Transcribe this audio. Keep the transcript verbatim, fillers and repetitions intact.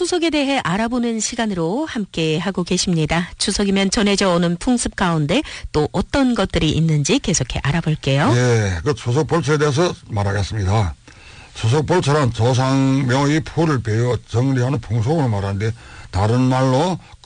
추석에 대해 알아보는 시간으로 함께 하고 계십니다. 추석이면 전해져 오는 풍습 가운데 또 어떤 것들이 있는지 계속해 알아볼게요. 예, 그 추석 볼초에 대해서 말하겠습니다. 추석 볼초란 조상 명의 풀을 베어 정리하는 풍속을 말하는데 다른 말로